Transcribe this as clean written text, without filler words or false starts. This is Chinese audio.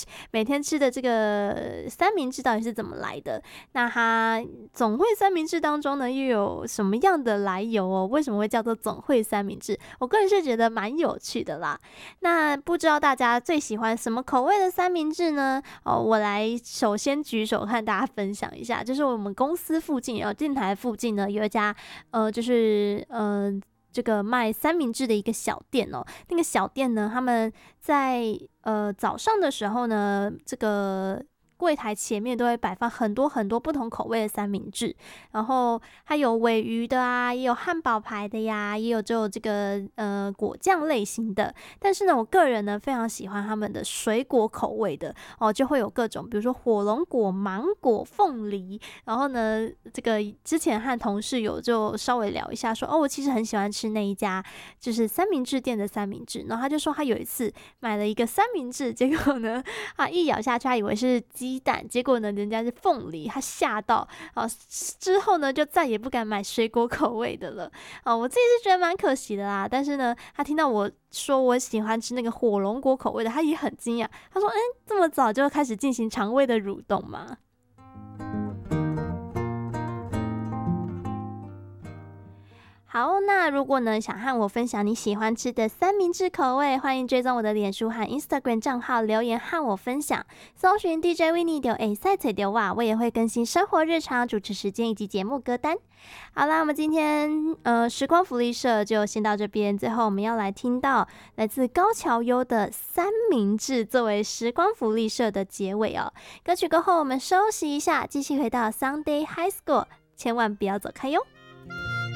每天吃的这个三明治到底是怎么来的。那它总会三明治当中呢，又有什么样的来由哦？为什么会叫做总会三明治？我个人是觉得蛮有趣的啦。那不知道大家最喜欢什么口味的三明治呢？我来首先举手和大家分享一下，就是我们公司附近电台附近呢有一家这个卖三明治的一个小店哦。那个小店呢，他们在早上的时候呢，这个柜台前面都会摆放很多很多不同口味的三明治，然后还有鲔鱼的啊，也有汉堡排的呀，也有这个果酱类型的。但是呢，我个人呢非常喜欢他们的水果口味的哦，就会有各种，比如说火龙果、芒果、凤梨。然后呢，这个之前和同事有就稍微聊一下说，我其实很喜欢吃那一家就是三明治店的三明治。然后他就说他有一次买了一个三明治，结果呢，一咬下去，他以为是鸡蛋，结果呢，人家是凤梨，他吓到之后呢，就再也不敢买水果口味的了。我自己是觉得蛮可惜的啦。但是呢，他听到我说我喜欢吃那个火龙果口味的，他也很惊讶。他说：“这么早就开始进行肠胃的蠕动吗？”好，那如果呢想和我分享你喜欢吃的三明治口味，欢迎追踪我的脸书和 Instagram 账号留言和我分享，搜寻 DJ Winnie 就赛菜丢哇，我也会更新生活日常、主持时间以及节目歌单。好啦，我们今天时光福利社就先到这边，最后我们要来听到来自高桥优的三明治作为时光福利社的结尾哦。歌曲过后我们休息一下，继续回到 Sunday High School，千万不要走开哟。